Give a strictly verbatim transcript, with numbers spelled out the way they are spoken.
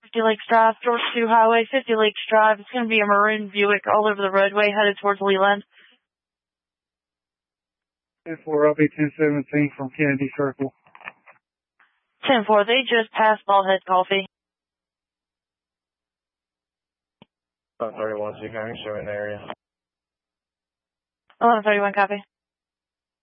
fifty Lakes Drive, Georgia two Highway, fifty Lakes Drive. It's going to be a maroon Buick all over the roadway headed towards Leland. ten four, I'll be ten seventeen from Kennedy Circle. ten four, they just passed Baldhead Coffee. eleven thirty-one, so you can show it in the area. eleven thirty-one, copy.